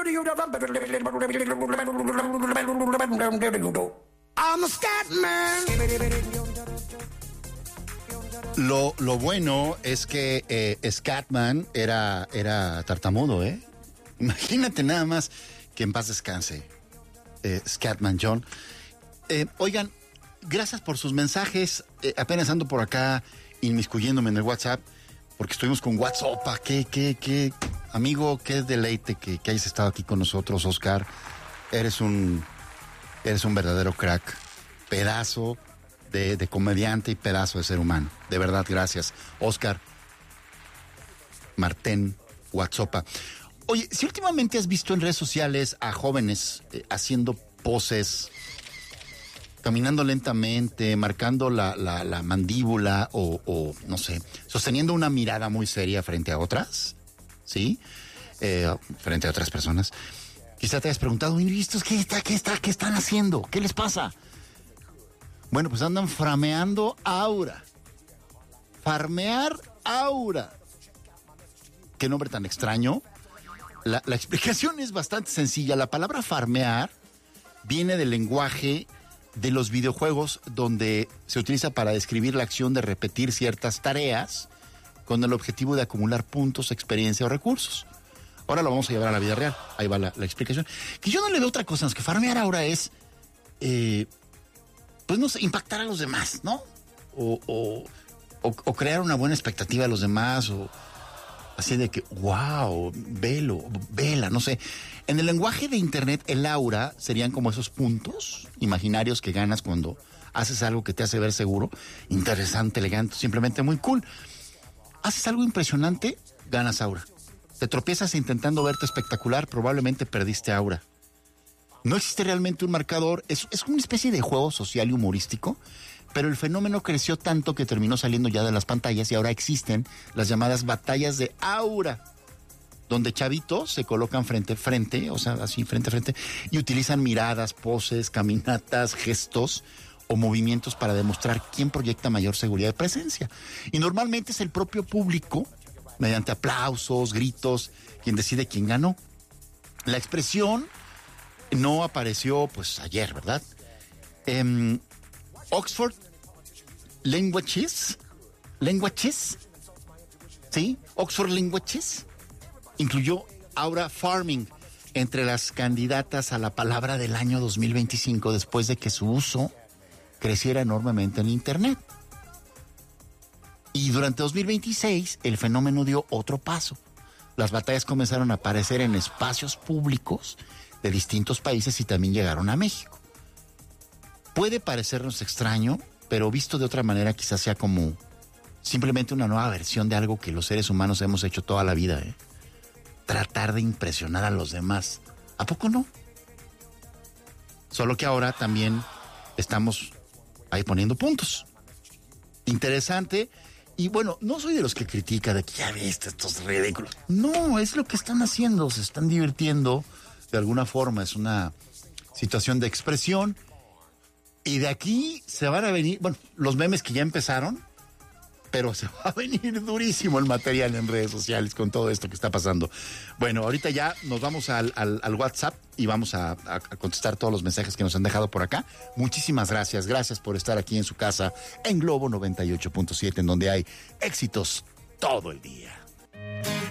I'm a scat man. Lo bueno es que Scatman era tartamudo, ¿eh? Imagínate nada más, que en paz descanse, Scatman John. Oigan, gracias por sus mensajes. Apenas ando por acá inmiscuyéndome en el WhatsApp, porque estuvimos con WhatsApp. Qué amigo, qué deleite que hayas estado aquí con nosotros, Oscar. Eres un verdadero crack, pedazo de comediante y pedazo de ser humano. De verdad, gracias. Oscar Martén WhatsApp. Oye, si últimamente has visto en redes sociales a jóvenes haciendo poses, caminando lentamente, marcando la mandíbula o no sé, sosteniendo una mirada muy seria frente a otras, ¿sí? Frente a otras personas. Quizá te hayas preguntado, ¿y estos qué están haciendo? ¿Qué les pasa? Bueno, pues andan frameando aura. Farmear aura. Qué nombre tan extraño. La explicación es bastante sencilla. La palabra farmear viene del lenguaje de los videojuegos, donde se utiliza para describir la acción de repetir ciertas tareas con el objetivo de acumular puntos, experiencia o recursos. Ahora lo vamos a llevar a la vida real. Ahí va la explicación. Que yo no le doy otra cosa, es que farmear ahora es, pues no sé, impactar a los demás, ¿no? O crear una buena expectativa a los demás, o así de que, wow, vela, no sé. En el lenguaje de internet, el aura serían como esos puntos imaginarios que ganas cuando haces algo que te hace ver seguro, interesante, elegante, simplemente muy cool. Haces algo impresionante, ganas aura. Te tropiezas intentando verte espectacular, probablemente perdiste aura. No existe realmente un marcador, es una especie de juego social y humorístico, pero el fenómeno creció tanto que terminó saliendo ya de las pantallas y ahora existen las llamadas batallas de aura, donde chavitos se colocan frente a frente, o sea, así frente a frente, y utilizan miradas, poses, caminatas, gestos o movimientos para demostrar quién proyecta mayor seguridad de presencia. Y normalmente es el propio público, mediante aplausos, gritos, quien decide quién ganó. La expresión no apareció pues ayer, ¿verdad? Oxford Languages, ¿sí? Oxford Languages incluyó aura farming entre las candidatas a la palabra del año 2025 después de que su uso creciera enormemente en Internet. Y durante 2026 el fenómeno dio otro paso. Las batallas comenzaron a aparecer en espacios públicos de distintos países y también llegaron a México. Puede parecernos extraño, pero visto de otra manera quizás sea como simplemente una nueva versión de algo que los seres humanos hemos hecho toda la vida, ¿eh? Tratar de impresionar a los demás. ¿A poco no? Solo que ahora también estamos ahí poniendo puntos. Interesante. Y bueno, no soy de los que critica de que ya viste estos ridículos. No, es lo que están haciendo, se están divirtiendo de alguna forma, es una situación de expresión. Y de aquí se van a venir, bueno, los memes que ya empezaron, pero se va a venir durísimo el material en redes sociales con todo esto que está pasando. Bueno, ahorita ya nos vamos al WhatsApp y vamos a contestar todos los mensajes que nos han dejado por acá. Muchísimas gracias por estar aquí en su casa, en Globo 98.7, en donde hay éxitos todo el día.